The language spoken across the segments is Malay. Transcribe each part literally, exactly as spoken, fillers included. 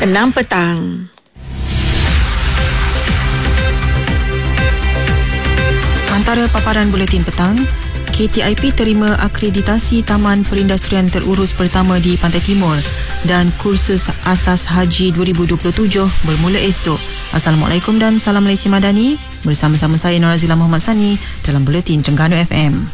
enam petang. Antara paparan buletin petang, K T I P terima akreditasi Taman Perindustrian terurus pertama di Pantai Timur dan kursus asas haji dua ribu dua puluh tujuh bermula esok. Assalamualaikum dan salam Malaysia Madani. Bersama-sama saya Norazila Muhammad Sani dalam Buletin Terengganu F M.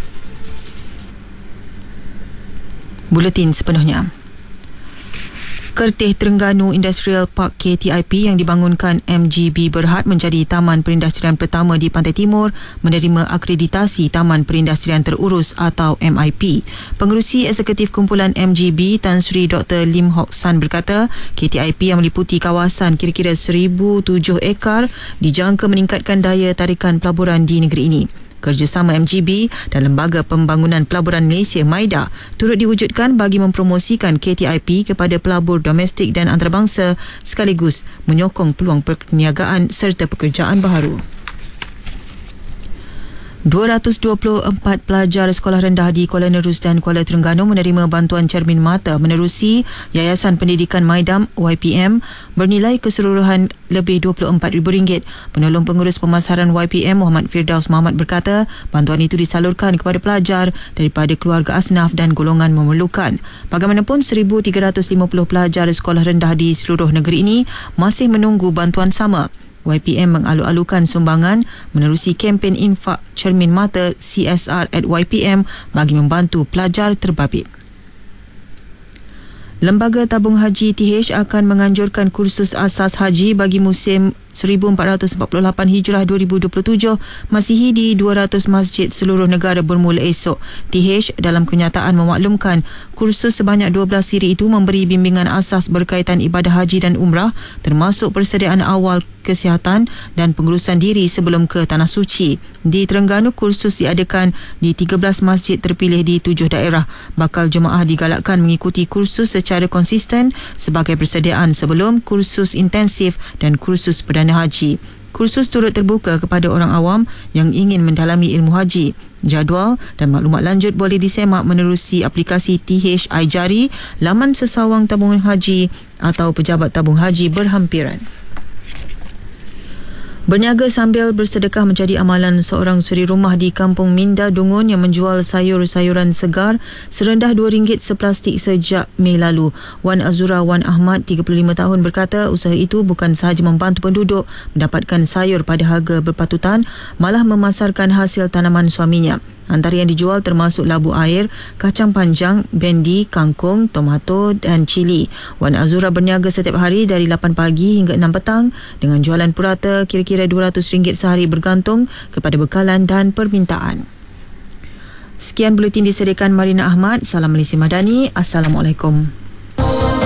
Buletin sepenuhnya. Kertih Terengganu Industrial Park K T I P yang dibangunkan M G B Berhad menjadi Taman Perindustrian pertama di Pantai Timur menerima akreditasi Taman Perindustrian Terurus atau M I P. Pengerusi Eksekutif Kumpulan M G B Tan Sri Doktor Lim Hock San berkata, K T I P yang meliputi kawasan kira-kira seribu tujuh ekar dijangka meningkatkan daya tarikan pelaburan di negeri ini. Kerjasama M G B dan Lembaga Pembangunan Pelaburan Malaysia MIDA turut diwujudkan bagi mempromosikan K T I P kepada pelabur domestik dan antarabangsa sekaligus menyokong peluang perniagaan serta pekerjaan baharu. dua ratus dua puluh empat pelajar sekolah rendah di Kuala Nerus dan Kuala Terengganu menerima bantuan cermin mata menerusi Yayasan Pendidikan Maidam Y P M bernilai keseluruhan lebih dua puluh empat ribu ringgit. Penolong Pengurus Pemasaran Y P M Muhammad Firdaus Muhammad berkata, bantuan itu disalurkan kepada pelajar daripada keluarga asnaf dan golongan memerlukan. Bagaimanapun, seribu tiga ratus lima puluh pelajar sekolah rendah di seluruh negeri ini masih menunggu bantuan sama. Y P M mengalu-alukan sumbangan menerusi kempen infak cermin mata C S R at Y P M bagi membantu pelajar terbabit. Lembaga Tabung Haji T H akan menganjurkan kursus asas haji bagi musim seribu empat ratus empat puluh lapan Hijrah dua ribu dua puluh tujuh Masihi di dua ratus masjid seluruh negara bermula esok. T H dalam kenyataan memaklumkan kursus sebanyak dua belas siri itu memberi bimbingan asas berkaitan ibadah haji dan umrah termasuk persediaan awal kesihatan dan pengurusan diri sebelum ke Tanah Suci. Di Terengganu, kursus diadakan di tiga belas masjid terpilih di tujuh daerah. Bakal jemaah digalakkan mengikuti kursus secara konsisten sebagai persediaan sebelum kursus intensif dan kursus perdana haji. Kursus turut terbuka kepada orang awam yang ingin mendalami ilmu haji. Jadual dan maklumat lanjut boleh disemak menerusi aplikasi T H iJari, laman sesawang tabungan haji atau pejabat tabung haji berhampiran. Berniaga sambil bersedekah menjadi amalan seorang suri rumah di Kampung Minda Dungun yang menjual sayur-sayuran segar serendah dua ringgit seplastik sejak Mei lalu. Wan Azura Wan Ahmad, tiga puluh lima tahun berkata usaha itu bukan sahaja membantu penduduk mendapatkan sayur pada harga berpatutan, malah memasarkan hasil tanaman suaminya. Antara yang dijual termasuk labu air, kacang panjang, bendi, kangkung, tomato dan cili. Wan Azura berniaga setiap hari dari lapan pagi hingga enam petang dengan jualan purata kira-kira dua ratus ringgit sehari bergantung kepada bekalan dan permintaan. Sekian buletin disediakan Marina Ahmad. Salam Malaysia Madani. Assalamualaikum.